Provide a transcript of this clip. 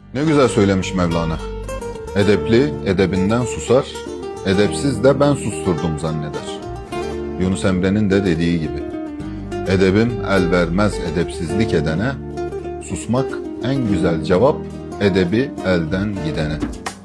Ne güzel söylemiş Mevlana. Edepli edebinden susar, edepsiz de ben susturdum zanneder. Yunus Emre'nin de dediği gibi. Edebim el vermez edepsizlik edene, susmak en güzel cevap edebi elden gidene.